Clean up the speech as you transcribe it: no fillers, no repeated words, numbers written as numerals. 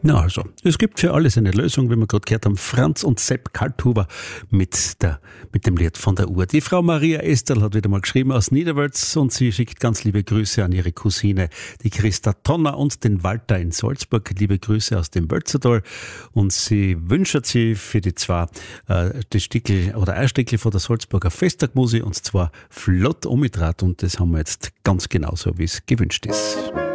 Na also, es gibt für alles eine Lösung, wie wir gerade gehört haben. Franz und Sepp Kalthuber mit dem Lied von der Uhr. Die Frau Maria Esterl hat wieder mal geschrieben aus Niederwölz und sie schickt ganz liebe Grüße an ihre Cousine, die Christa Tonner und den Walter in Salzburg. Liebe Grüße aus dem Wölzertal und sie wünscht sie für die zwei das Stickel oder ein Stickel von der Salzburger Festtagmusik und zwar flott umgedreht und das haben wir jetzt ganz genauso, wie es gewünscht ist.